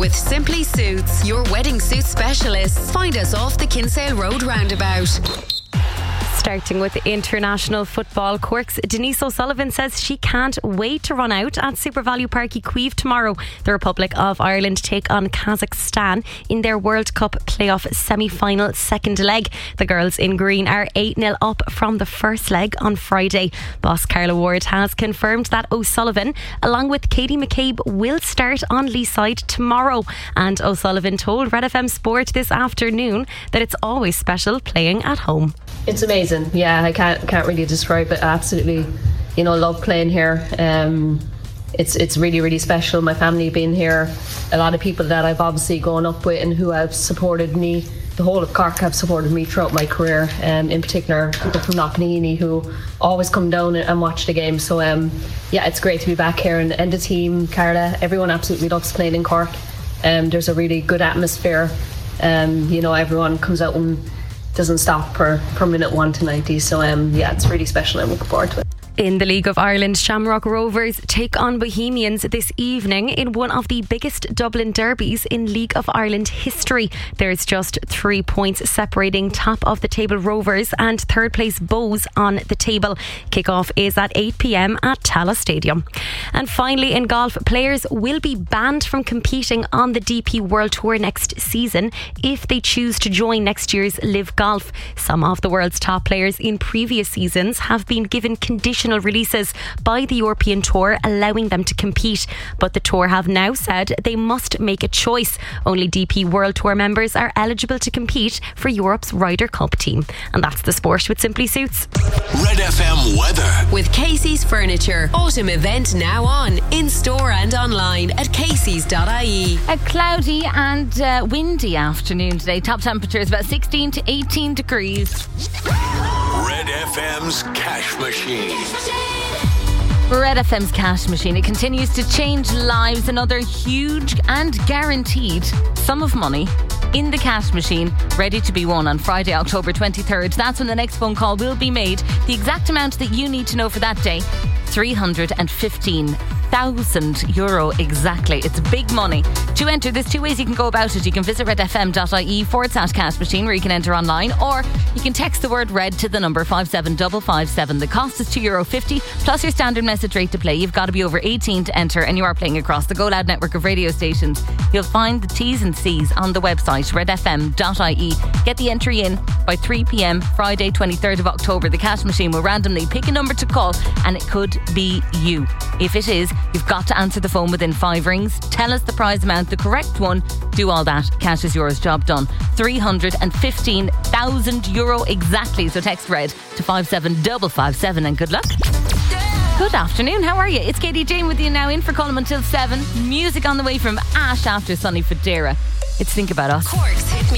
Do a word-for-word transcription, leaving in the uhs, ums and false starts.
with Simply Suits, your wedding suit specialists. Find us off the Kinsale Road roundabout. Starting with international football, Cork's Denise O'Sullivan says she can't wait to run out at SuperValu Park Kyiv tomorrow. The Republic of Ireland take on Kazakhstan in their World Cup playoff semi-final second leg. The girls in green are eight nil up from the first leg on Friday. Boss Carla Ward has confirmed that O'Sullivan, along with Katie McCabe, will start on Lee's side tomorrow. And O'Sullivan told Red F M Sport this afternoon that it's always special playing at home. It's amazing. Yeah, I can't can't really describe it. I absolutely, you know, love playing here. Um, it's it's really really special. My family being here, a lot of people that I've obviously grown up with and who have supported me. The whole of Cork have supported me throughout my career. Um, in particular, people from Knocknaheeny who always come down and watch the game. So um, yeah, it's great to be back here, and, and the team, Carla, everyone absolutely loves playing in Cork. Um, there's a really good atmosphere. Um, you know, everyone comes out and doesn't stop per, per minute one to ninety. So um, yeah, it's really special. I'm looking forward to it. In the League of Ireland, Shamrock Rovers take on Bohemians this evening in one of the biggest Dublin derbies in League of Ireland history. There's just three points separating top of the table Rovers and third place Bows on the table. Kickoff is at eight p.m. at Tallaght Stadium. And finally, in golf, players will be banned from competing on the D P World Tour next season if they choose to join next year's Live Golf. Some of the world's top players in previous seasons have been given conditions releases by the European Tour allowing them to compete, but the Tour have now said they must make a choice. Only D P World Tour members are eligible to compete for Europe's Ryder Cup team. And that's the sport with Simply Suits. Red F M weather with Casey's Furniture. Autumn event now on, in store and online at caseys dot I E. A cloudy and uh, windy afternoon today. Top temperature is about sixteen to eighteen degrees. Red F M's Cash Machine. Red F M's Cash Machine. It continues to change lives. Another huge and guaranteed sum of money in the Cash Machine, ready to be won on Friday, October twenty-third. That's when the next phone call will be made. The exact amount that you need to know for that day, three hundred fifteen thousand euro exactly. It's big money. To enter, there's two ways you can go about it. You can visit redfm.ie forward slash cash machine, where you can enter online, or you can text the word red to the number five seven five five seven. The cost is two euro fifty plus your standard message rate to play. You've got to be over eighteen to enter, and you are playing across the Go Loud network of radio stations. You'll find the T's and C's on the website redfm.ie. Get the entry in by three p.m. Friday twenty-third of October. The Cash Machine will randomly pick a number to call, and it could be you. If it is, you've got to answer the phone within five rings. Tell us the prize amount, the correct one. Do all that. Cash is yours. Job done. three hundred fifteen thousand euro exactly. So text red to five seven five five seven and good luck. Good afternoon, how are you? It's Katie Jane with you now, in for Colm until seven. Music on the way from Ash after Sonny Fodera. It's Think About Us. Cork's hit